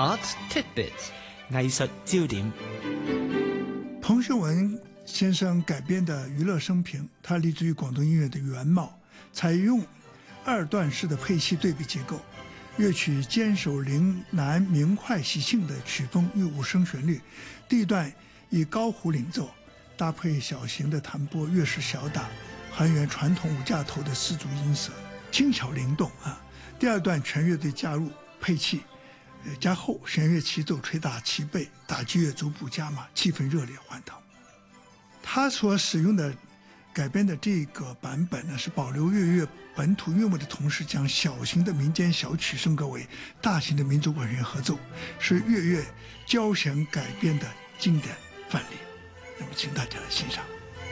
Art Tidbits 藝術焦點。 彭秀文先生改编的《娱乐生平》，它立足于广东音乐的原貌，采用二段式的配器对比结构，乐曲坚守铃南明快喜庆的曲风与五声旋律，第一段以高胡领奏，搭配小型的弹拨，乐势小打，还原传统五架头的丝竹音色，轻巧灵动啊。第二段全乐队加入配器，加后弦乐齐奏，捶打齐备，打击乐逐步加码，气氛热烈欢腾。他所使用的改编的这个版本呢，是保留粤乐本土韵味的同时，将小型的民间小曲升格为大型的民族管弦合奏，是粤乐交响改编的经典范例。那么，请大家来欣赏。